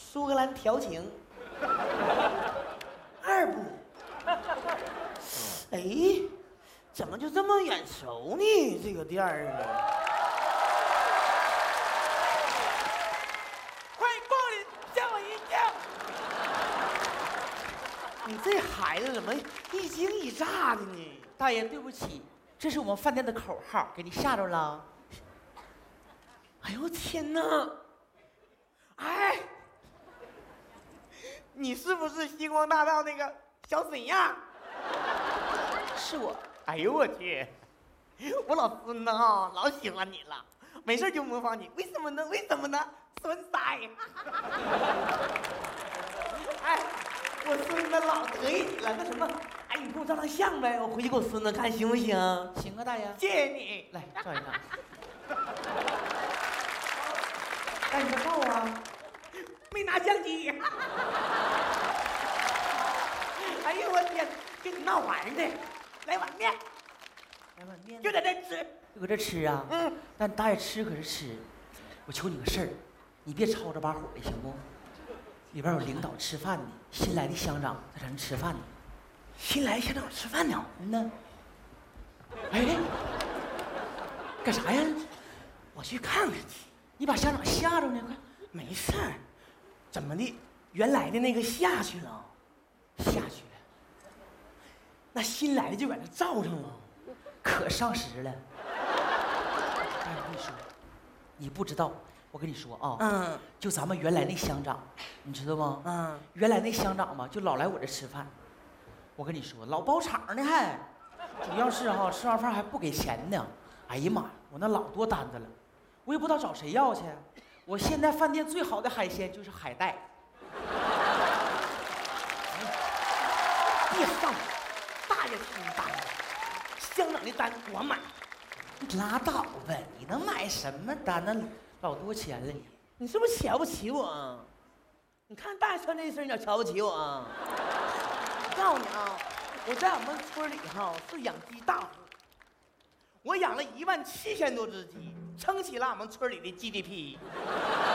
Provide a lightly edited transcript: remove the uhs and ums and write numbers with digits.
苏格兰调情。2部，哎，怎么就这么眼熟呢？这个店儿啊！欢迎光临，吓我一跳。你这孩子怎么一惊一乍的呢？ 大爷，对不起，这是我们饭店的口号，给你吓着了。 哎呦天哪！哎，你是不是星光大道那个小沈阳？ 是我。 哎呦我天！我老孙子啊，老喜欢你了，没事就模仿你，为什么呢？为什么呢？孙仔！哎，我孙子老得意你了，那什么？哎，你给我照张相呗，我回去给我孙子看行不行？ 行啊，大爷。 谢谢你。 来，照一张。哎，你照啊？ 没拿相机。哎呦我天，跟你闹玩呢！来碗面， 来碗面， 就在这吃， 就搁这吃啊？ 嗯。 但大爷吃可是吃，我求你个事儿，你别吵着把火的行不？里边有领导吃饭呢，新来的乡长在咱这吃饭呢。 新来乡长吃饭呢？ 嗯呢。哎，干啥呀？ 我去看看去。 你把乡长吓着呢？快， 没事儿。怎么的？原来的那个下去了， 下去了。 那新来的就在那罩上了， 可上时了。哎，我跟你说，你不知道，我跟你说啊，就咱们原来那乡长，你知道吗？原来那乡长嘛，就老来我这吃饭。我跟你说，老包场呢还，主要是吃完饭还不给钱呢。哎呀妈呀，我那老多单子了，我也不知道找谁要去。我现在饭店最好的海鲜就是海带。 别上，大爷出单，乡长的单我买。 你拉倒吧，你能买什么单？那老多钱了你。 你是不是瞧不起我？你看大爷穿这身，你咋瞧不起我啊？我告诉你啊，我在我们村里是养鸡大户，我养了17000多只鸡，撑起了我们村里的 GDP。